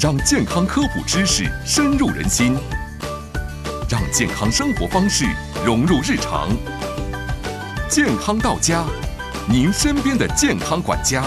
让健康科普知识深入人心，让健康生活方式融入日常。健康到家，您身边的健康管家。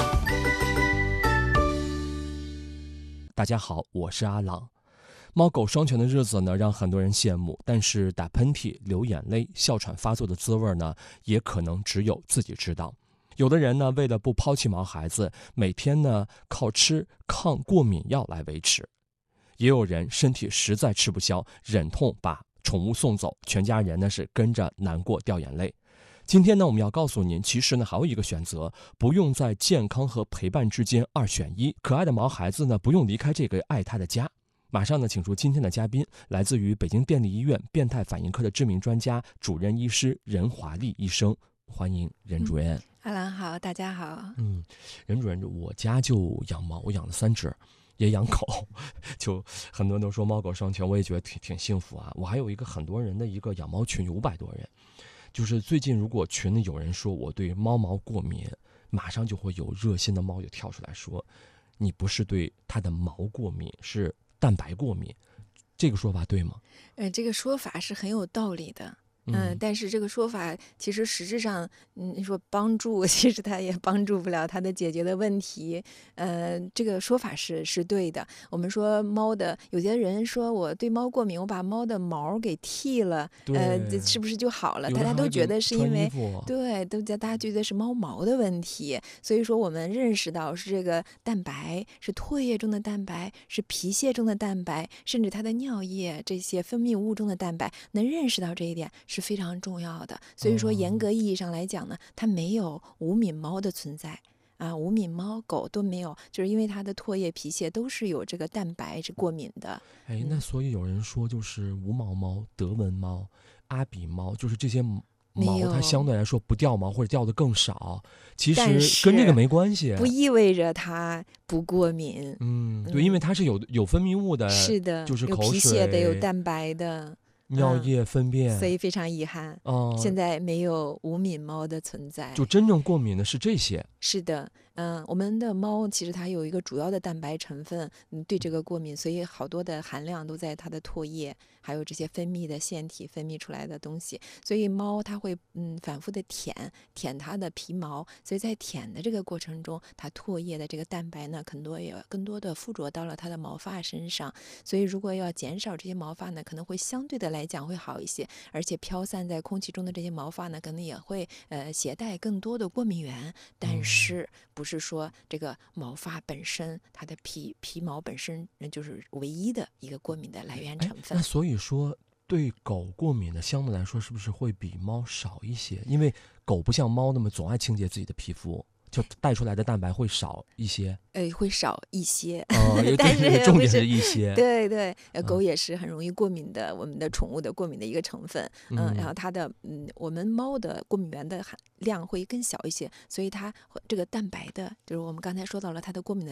大家好，我是阿朗。猫狗双全的日子呢，让很多人羡慕，但是打喷嚏、流眼泪、哮喘发作的滋味呢，也可能只有自己知道。有的人呢，为了不抛弃毛孩子，每天呢靠吃抗过敏药来维持；也有人身体实在吃不消，忍痛把宠物送走，全家人呢是跟着难过掉眼泪。今天呢，我们要告诉您，其实呢还有一个选择，不用在健康和陪伴之间二选一。可爱的毛孩子呢，不用离开这个爱他的家。马上呢，请出今天的嘉宾，来自于北京电力医院变态反应科的知名专家、主任医师任华丽医生，欢迎任主任。 阿兰好，大家好。 任主任，我家就养猫，我养了3只，也养狗，就很多人都说猫狗双全，我也觉得挺幸福啊。我还有一个很多人的一个养猫群，有500多人。就是最近如果群里有人说我对猫毛过敏，马上就会有热心的猫友跳出来说，你不是对它的毛过敏，是蛋白过敏。这个说法对吗？ 这个说法是很有道理的。但是这个说法其实实质上，你说帮助，其实它也帮助不了它的解决的问题。这个说法是对的。我们说猫的，有些人说我对猫过敏，我把猫的毛给剃了，是不是就好了？大家都觉得是因为对，大家觉得是猫毛的问题。所以说我们认识到是这个蛋白，是唾液中的蛋白，是皮屑中的蛋白，甚至它的尿液这些分泌物中的蛋白，能认识到这一点是非常重要的。所以说严格意义上来讲呢，它没有无敏猫的存在啊，无敏猫狗都没有，就是因为它的唾液皮屑都是有这个蛋白是过敏的。 那所以有人说就是无毛猫、德文猫、阿比猫，就是这些毛它相对来说不掉毛或者掉的更少，其实跟这个没关系， 不意味着它不过敏。 对，因为它是有分泌物的， 是的， 就是口水、 有皮屑的，有蛋白的。 尿液粪便， 所以非常遗憾，现在没有无敏猫的存在。 就真正过敏的是这些。 是的，我们的猫其实它有一个主要的蛋白成分，对这个过敏，所以好多的含量都在它的唾液，还有这些分泌的腺体分泌出来的东西。所以猫它会反复的舔它的皮毛，所以在舔的这个过程中，它唾液的这个蛋白呢，更多的附着到了它的毛发身上。所以如果要减少这些毛发呢，可能会相对的来讲会好一些，而且飘散在空气中的这些毛发呢，可能也会携带更多的过敏源。但是不是说这个毛发本身，它的皮毛本身就是唯一的一个过敏的来源成分。 那所以说对狗过敏的相对来说是不是会比猫少一些？因为狗不像猫那么总爱清洁自己的皮肤，就带出来的蛋白会少一些。 会少一些， 但是重点是一些。 对，狗也是很容易过敏的，我们的宠物的过敏的一个成分。然后它的我们猫的过敏源的含量会更小一些，所以它这个蛋白的，就是我们刚才说到了它的过敏的